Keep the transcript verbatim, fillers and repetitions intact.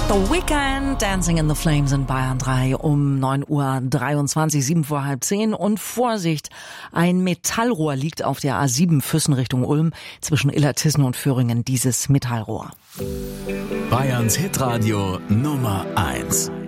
The Weekend, Dancing in the Flames in Bayern drei um neun Uhr dreiundzwanzig, sieben vor halb zehn. Und Vorsicht, ein Metallrohr liegt auf der A sieben Füssen Richtung Ulm zwischen Illertissen und Föhringen, dieses Metallrohr. Bayerns Hitradio Nummer eins.